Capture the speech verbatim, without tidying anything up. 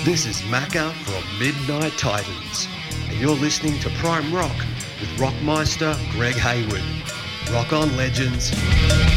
This is Macca from Midnight Titans, and you're listening to Prime Rock with Rockmeister Greg Hayward. Rock on, legends.